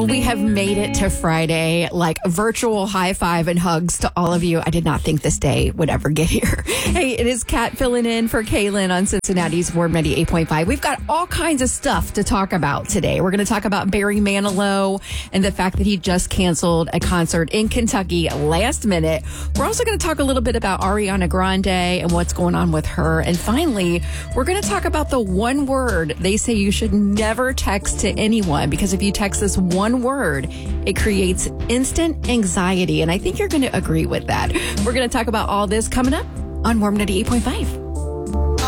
We have made it to Friday, like virtual high five and hugs to all of you. I did not think this day would ever get here. Hey, it is Kat filling in for Kaylin on Cincinnati's Warm 98.5. We've got all kinds of stuff to talk about today. We're going to talk about Barry Manilow and the fact that he just canceled a concert in Kentucky last minute. We're also going to talk a little bit about Ariana Grande and what's going on with her. And finally, we're going to talk about the one word they say you should never text to anyone, because if you text this one word, it creates instant anxiety. And I think you're going to agree with that. We're going to talk about all this coming up on Warm 98.5.